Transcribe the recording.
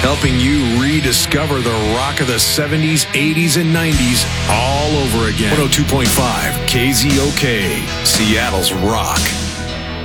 helping you rediscover the rock of the 70s, 80s, and 90s all over again. 102.5 KZOK, Seattle's rock.